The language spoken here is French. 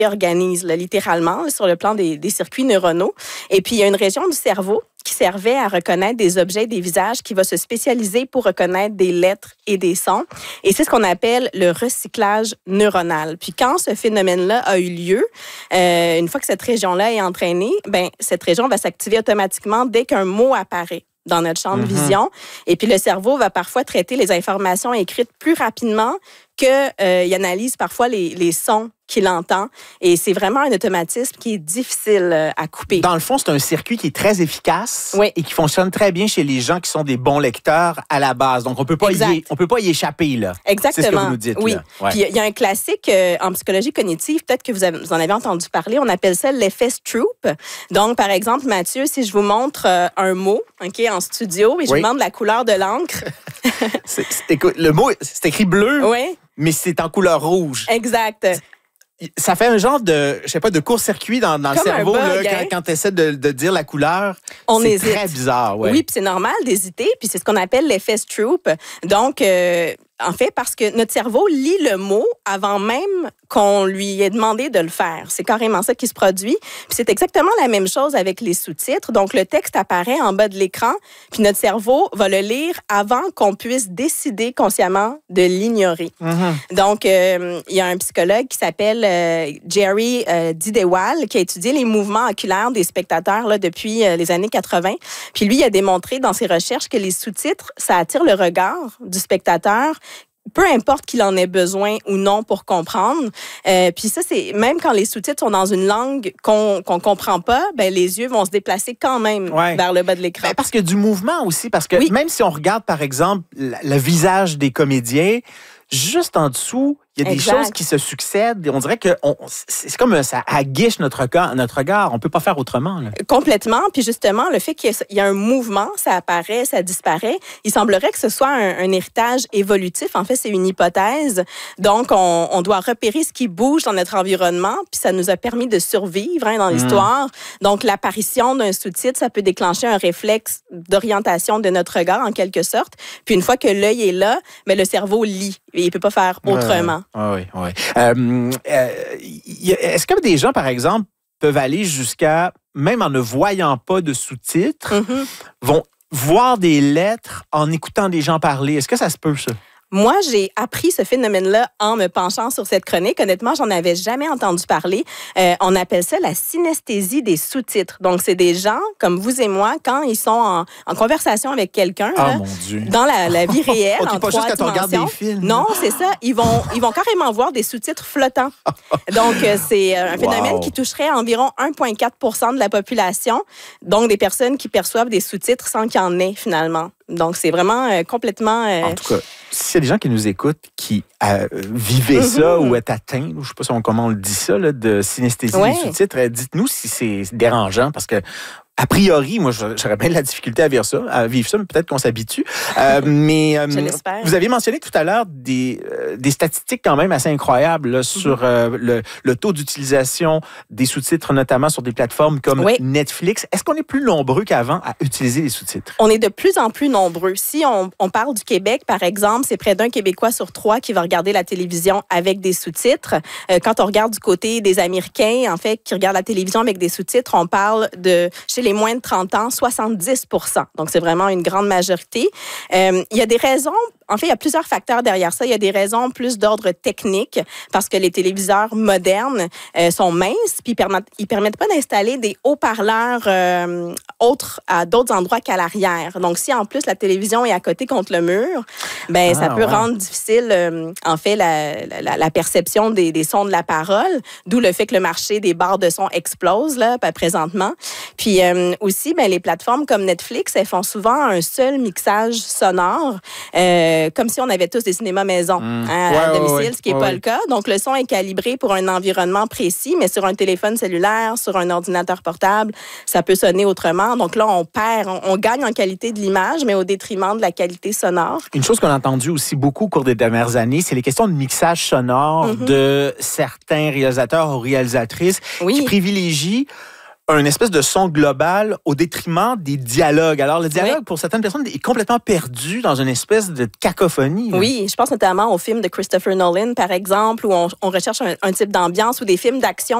réorganise là, littéralement sur le plan des circuits neuronaux. Et puis, il y a une région du cerveau qui servait à reconnaître des objets, des visages, qui va se spécialiser pour reconnaître des lettres et des sons. Et c'est ce qu'on appelle le recyclage neuronal. Puis quand ce phénomène-là a eu lieu, une fois que cette région-là est entraînée, ben cette région va s'activer automatiquement dès qu'un mot apparaît dans notre champ de vision. Et puis le cerveau va parfois traiter les informations écrites plus rapidement qu'il analyse parfois les sons qu'il entend. Et c'est vraiment un automatisme qui est difficile à couper. Dans le fond, c'est un circuit qui est très efficace et qui fonctionne très bien chez les gens qui sont des bons lecteurs à la base. Donc, on peut pas y échapper, là. Exactement. C'est ce que vous nous dites, oui. là. Ouais. Puis, il y a un classique en psychologie cognitive, peut-être que vous en avez entendu parler, on appelle ça l'effet Stroop. Donc, par exemple, Mathieu, si je vous montre un mot en studio et je vous demande la couleur de l'encre. Écoute, le mot, c'est écrit bleu, mais c'est en couleur rouge. Exact. Ça fait un genre de court-circuit dans le cerveau bug, là, quand tu essaies de dire la couleur. C'est très bizarre. Ouais. Oui, puis c'est normal d'hésiter, puis c'est ce qu'on appelle l'effet Stroop. Donc, en fait, parce que notre cerveau lit le mot avant même qu'on lui ait demandé de le faire. C'est carrément ça qui se produit. Puis c'est exactement la même chose avec les sous-titres. Donc, le texte apparaît en bas de l'écran, puis notre cerveau va le lire avant qu'on puisse décider consciemment de l'ignorer. Donc, il y a un psychologue qui s'appelle Jerry Didewal qui a étudié les mouvements oculaires des spectateurs là, depuis les années 80. Puis lui, il a démontré dans ses recherches que les sous-titres, ça attire le regard du spectateur, peu importe qu'il en ait besoin ou non pour comprendre. Puis ça, c'est même quand les sous-titres sont dans une langue qu'on comprend pas, ben les yeux vont se déplacer quand même vers le bas de l'écran. Ben parce que du mouvement aussi, parce que même si on regarde, par exemple, le visage des comédiens, juste en dessous, il y a des choses qui se succèdent. On dirait que c'est comme ça aguiche notre regard. On peut pas faire autrement. Là. Complètement. Puis justement, le fait qu'il y a un mouvement, ça apparaît, ça disparaît, il semblerait que ce soit un héritage évolutif. En fait, c'est une hypothèse. Donc, on doit repérer ce qui bouge dans notre environnement, puis ça nous a permis de survivre dans l'histoire. Donc, l'apparition d'un sous-titre, ça peut déclencher un réflexe d'orientation de notre regard, en quelque sorte. Puis une fois que l'œil est là, mais le cerveau lit. Et il peut pas faire autrement. Oui. Est-ce que des gens, par exemple, peuvent aller jusqu'à, même en ne voyant pas de sous-titres, vont voir des lettres en écoutant des gens parler? Est-ce que ça se peut, ça? Moi, j'ai appris ce phénomène-là en me penchant sur cette chronique. Honnêtement, j'en avais jamais entendu parler. On appelle ça la synesthésie des sous-titres. Donc, c'est des gens, comme vous et moi, quand ils sont en conversation avec quelqu'un, dans la vie réelle, en pas juste quand on regarde des films. Non, c'est ça. Ils vont carrément voir des sous-titres flottants. Donc, c'est un phénomène qui toucherait environ 1,4 % de la population. Donc, des personnes qui perçoivent des sous-titres sans qu'il y en ait, finalement. Donc, c'est vraiment complètement... En tout cas, s'il y a des gens qui nous écoutent, qui vivaient ça ou est atteint, je ne sais pas comment on le dit ça, là, de synesthésie des sous-titres, dites-nous si c'est dérangeant, parce que a priori, moi, j'aurais bien de la difficulté à vivre ça, mais peut-être qu'on s'habitue. Mais vous aviez mentionné tout à l'heure des statistiques quand même assez incroyables là, sur le taux d'utilisation des sous-titres, notamment sur des plateformes comme Netflix. Est-ce qu'on est plus nombreux qu'avant à utiliser les sous-titres? On est de plus en plus nombreux. Si on parle du Québec, par exemple, c'est près d'un Québécois sur 3 qui va regarder la télévision avec des sous-titres. Quand on regarde du côté des Américains, en fait, qui regardent la télévision avec des sous-titres, on parle de... Chez les moins de 30 ans, 70 %. Donc, c'est vraiment une grande majorité. Il y a des raisons... En fait, il y a plusieurs facteurs derrière ça. Il y a des raisons plus d'ordre technique parce que les téléviseurs modernes sont minces puis ils permettent pas d'installer des haut-parleurs à d'autres endroits qu'à l'arrière. Donc, si en plus la télévision est à côté contre le mur, ben ça peut rendre difficile en fait la perception des sons de la parole, d'où le fait que le marché des barres de son explose là présentement. Puis aussi, ben les plateformes comme Netflix, elles font souvent un seul mixage sonore. Comme si on avait tous des cinémas maison à domicile, ce qui n'est pas le cas. Donc, le son est calibré pour un environnement précis, mais sur un téléphone cellulaire, sur un ordinateur portable, ça peut sonner autrement. Donc là, on gagne en qualité de l'image, mais au détriment de la qualité sonore. Une chose qu'on a entendue aussi beaucoup au cours des dernières années, c'est les questions de mixage sonore de certains réalisateurs ou réalisatrices qui privilégient un espèce de son global au détriment des dialogues. Alors, le dialogue, pour certaines personnes, est complètement perdu dans une espèce de cacophonie. Oui, je pense notamment aux films de Christopher Nolan, par exemple, où on recherche un type d'ambiance ou des films d'action